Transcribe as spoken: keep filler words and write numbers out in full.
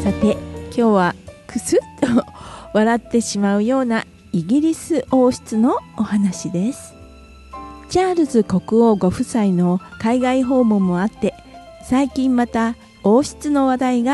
さて今日はクスッと笑ってしまうようなイギリス王室のお話です。チャールズ国王ご夫妻の海外訪問もあって、最近また王室の話題が